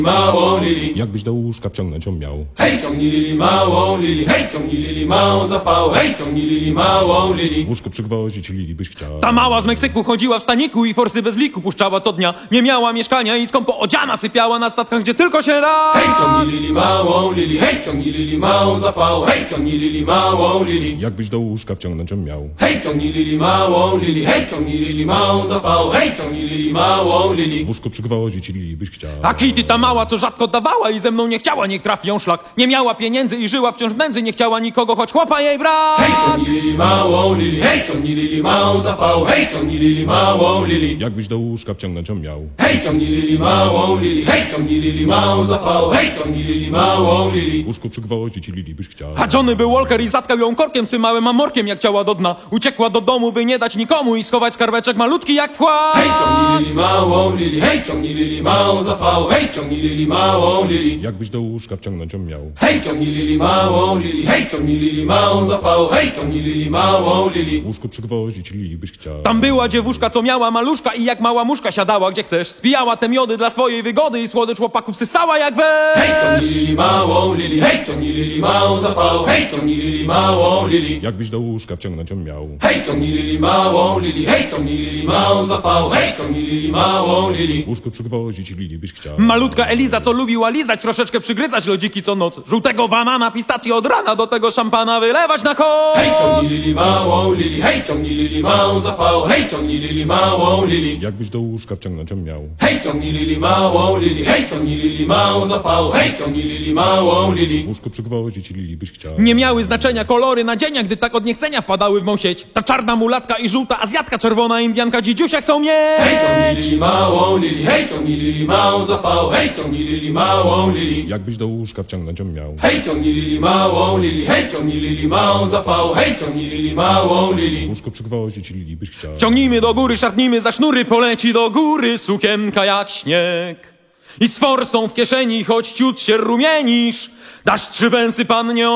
małą Lili. Jakbyś do łóżka wciągnąć ją miał. Hej, ciągnij Lili małą Lili, hej, ciągnij Lili małą zapał, hej, ciągnij Lili małą Lili. W łóżku przygwoździć Lili byś chciał. Ta mała z Meksyku chodziła w staniku i forsy bez liku puszczała co dnia. Nie miała mieszkania i skąpo odziana sypiała na statkach, gdzie tylko się da. Hej, ciągnij Lili małą Lili, hej, ciągnij Lili małą zapał, hej, ciągnij Lili małą Lili. Jakbyś do łóżka wciągnąć ją miał. Hej, ciągnij Lili małą Lili, hej, ciągnij Lili małą zapał, hej, ciągnij Lili małą Lili. W łóżku przygwoździć Lili byś chciał. A Kitty ta mała, co rzadko dawała i ze mną nie chciała, niech trafi ją szlak. Nie miała pieniędzy i żyła wciąż w nędzy, nie chciała nikogo, choć chłopa jej brak. Hej, ciągnij Lili małą Lili, hej, ciągnij Lili małą zapał, hej, ciągnij Lili małą Lili. Jakbyś do łóżka wciągnąć ją miał. Hej, ciągnij Lili małą Lili, hej, ciągnij Lili małą zapał, hej, ciągnij Lili małą Lili. W łóżku przygwoździć Lili byś chciał. A Johnny był Walker i zatkał ją korkiem, symałym amorkiem jak ciała do dna. Uciekła do domu, by nie dać nikomu i schować skarbeczek malutki jak wkład. Hej, ciągnij Lili małą Lili, hej, ciągnij Lili małą zapał, hej, ciągnij Lili małą Lili. Jakbyś do łóżka wciągnąć ją miał. Hej, ciągnij Lili małą Lili, hej, ciągnij Lili małą zapał, hej, ciągnij Lili małą Lili. W łóżku przygwoździć Lili byś chciał. Tam była dziewuszka, co miała maluszka i jak mała muszka siadała gdzie chcesz. Spijała te miody dla swojej wygody i słodycz chłopaków sysała jak Hej, ciągnij wesz. Lili małą Lili, hej, ciągnij Lili małą zapał, hej, ciągnij Lili małą Lili. Jakbyś do łóżka wciągnąć ją miał. Hej, ciągnij Lili małą Lili, hej, ciągnij Lili małą zapał, hej, ciągnij Lili małą Lili. W łóżku przygwoździć Lili byś chciał. Malutka Eliza, co lubiła lizać, troszeczkę przygryzać lodziki co noc. Żółtego banana, pistację od rana, do tego szampana wylewać na Hej, ciągnij koc. Lili małą Lili, hej, ciągnij Lili małą zapał, hej, ciągnij Lili małą Lili. Jakbyś do łóżka wciągnąć ją miał. Hej, ciągnij Lili małą Lili, hej, ciągnij Lili małą zapał, hej, ciągnij Lili małą Lili. W łóżku przygwoździć Lili byś chciał. Nie miały znaczenia kolory nadzienia, gdy tak od niechcenia wpadały w mą sieć. Ta czarna mulatka i żółta Azjatka, czerwona Indianka, dzidziusia chcą Hej, ciągnij mieć. Lili małą Lili, hej, ciągnij Lili małą zapał, hej, ciągnij Lili małą Lili. Jakbyś do łóżka wciągnąć ją miał. Hej, ciągnij Lili małą Lili, hej, ciągnij Lili małą zapał, hej, ciągnij Lili małą W Lili. łóżku przygwoździć Lili byś chciał. Ciągnijmy do góry, szarpnijmy za sznury, poleci do góry sukienka jak śnieg. I z forsą w kieszeni, choć ciut się rumienisz, dasz 3 pensy pannią.